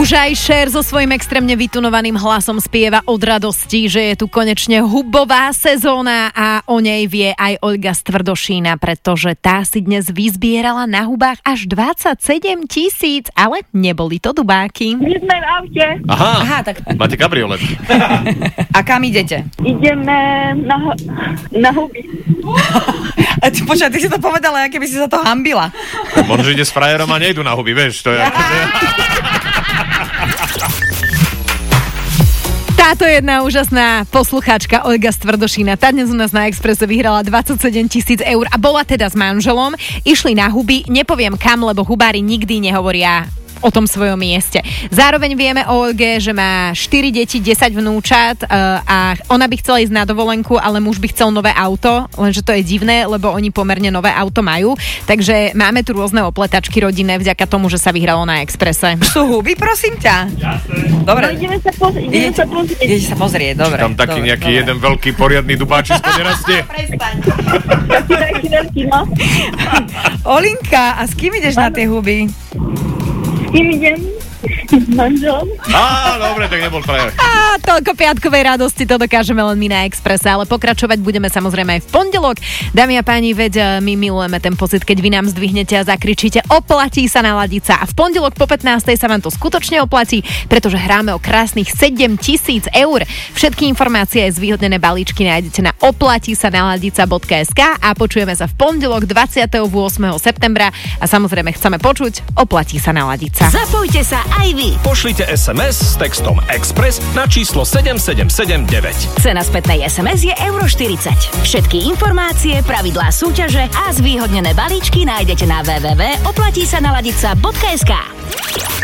Už aj Cher so svojím extrémne vytunovaným hlasom spieva od radosti, že je tu konečne hubová sezóna a o nej vie aj Olga z Tvrdošína, pretože tá si dnes vyzbierala na hubách až 27 000, ale neboli to dubáky. My sme v aute. Aha, tak máte kabriolet. A kam idete? Ideme na huby. Počkaj, ty si to povedala, aké by si sa to hambila. Možno ide s frajerom a nejdu na huby, vieš, to je Táto jedna úžasná poslucháčka Olga z Tvrdošína, tá dnes u nás na Expresse vyhrala 27 000 eur a bola teda s manželom. Išli na huby, nepoviem kam, lebo hubári nikdy nehovoria o tom svojom mieste. Zároveň vieme o Olge, že má 4 deti, 10 vnúčat a ona by chcela ísť na dovolenku, ale muž by chcel nové auto, lenže to je divné, lebo oni pomerne nové auto majú. Takže máme tu rôzne opletačky rodinné vďaka tomu, že sa vyhralo na Expresse. Sú huby, prosím ťa? Jasné. Dobre. No, ideme sa pozrieť. Idete sa pozrieť, dobre. Tam taký dobre, nejaký dobre. jeden veľký poriadny dubáčisko nerastie. Taký veľký, no. Olinka, a s kým ideš na tie huby? S kým idem? S manželom. Á, dobre, tak nebol frajer. A toľko piatkovej radosti, to dokážeme len my na Expresse, ale pokračovať budeme samozrejme aj v pondelok. Dámy a páni, veď my milujeme ten pocit, keď vy nám zdvihnete a zakričíte oplatí sa naladiť sa. A v pondelok po 15. sa vám to skutočne oplatí, pretože hráme o krásnych 7 000 eur. Všetky informácie aj zvýhodnené balíčky nájdete na oplatisanaladica.sk a počujeme sa v pondelok 28. septembra a samozrejme chceme počuť oplatí sa naladiť sa. Zapojte sa aj vy. Pošlite SMS s textom Express na číslo 7779. Cena spätnej SMS je €40. Všetky informácie, pravidlá súťaže a zvýhodnené balíčky nájdete na www.oplatisanaladica.sk.